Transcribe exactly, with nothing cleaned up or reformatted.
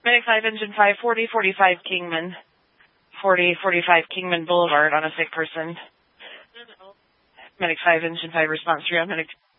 Medic five, Engine five, forty forty-five Kingman. forty forty-five Kingman Boulevard on a sick person. Medic five, Engine five, response three on Medic